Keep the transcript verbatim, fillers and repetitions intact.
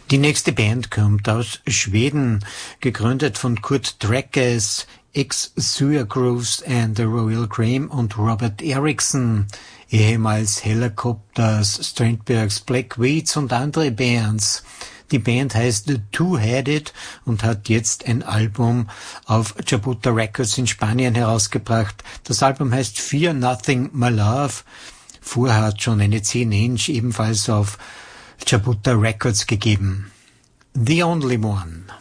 Die nächste Band kommt aus Schweden, gegründet von Kurt Dreckes, ex-Syr Grooves and the Royal Cream und Robert Erickson, ehemals Helicopters, Strandbergs, Black Weeds und andere Bands. Die Band heißt Two-Headed und hat jetzt ein Album auf Jabuta Records in Spanien herausgebracht. Das Album heißt Fear Nothing My Love. Vorher hat schon eine zehn Inch ebenfalls auf Jabuta Records gegeben. The Only One.